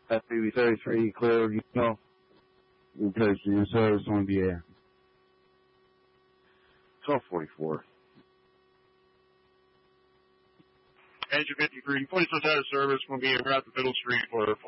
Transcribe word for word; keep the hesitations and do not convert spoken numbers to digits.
F B B thirty-three, clear, you know. Okay, so your service on the air. twelve forty-four. Engine fifty-three, police out of service will be around the Middle Street for